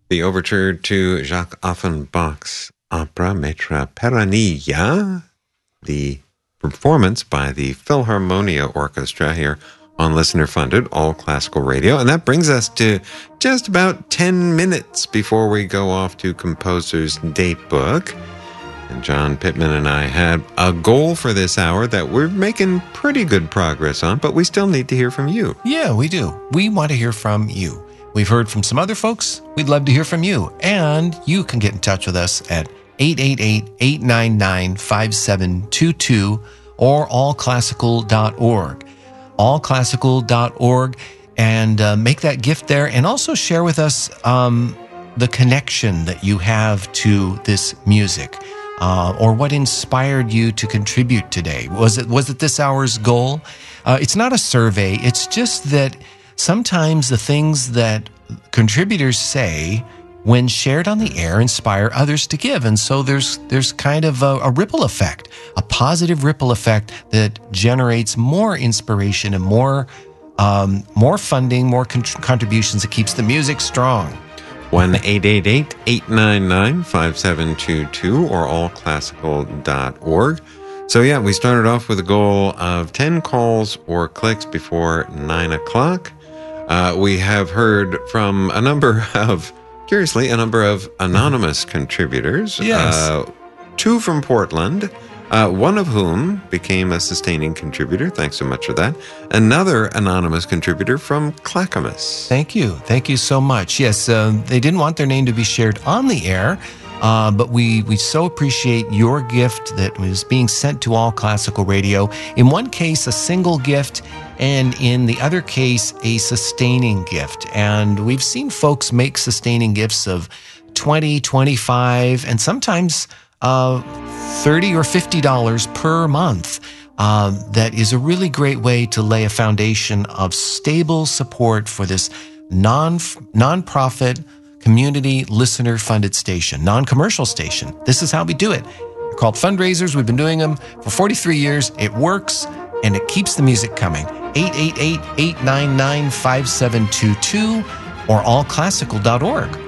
The overture to Jacques Offenbach's opera Maître Peronilla, the performance by the Philharmonia Orchestra here on listener-funded All Classical Radio. And that brings us to just about 10 minutes before we go off to Composer's Date Book. And John Pittman and I had a goal for this hour that we're making pretty good progress on, but we still need to hear from you. Yeah, we do. We want to hear from you. We've heard from some other folks. We'd love to hear from you. And you can get in touch with us at 888-899-5722 or allclassical.org. Allclassical.org, and make that gift there. And also share with us the connection that you have to this music, or what inspired you to contribute today. Was it this hour's goal? It's not a survey. It's just that sometimes the things that contributors say, when shared on the air, inspire others to give. And so there's kind of a ripple effect, a positive ripple effect that generates more inspiration and more funding, more contributions that keeps the music strong. 1-888-899-5722 or allclassical.org. So yeah, we started off with a goal of 10 calls or clicks before 9 o'clock. We have heard from a number of anonymous contributors. Yes. 2 from Portland, one of whom became a sustaining contributor. Thanks so much for that. Another anonymous contributor from Clackamas. Thank you. Thank you so much. Yes, they didn't want their name to be shared on the air, but we so appreciate your gift that was being sent to All Classical Radio. In one case, a single gift, and in the other case, a sustaining gift. And we've seen folks make sustaining gifts of $20, $25, and sometimes $30 or $50 per month. That is a really great way to lay a foundation of stable support for this non-profit, community, listener-funded station, non-commercial station. This is how we do it. They're called fundraisers. We've been doing them for 43 years. It works, and it keeps the music coming. 888-899-5722 or allclassical.org.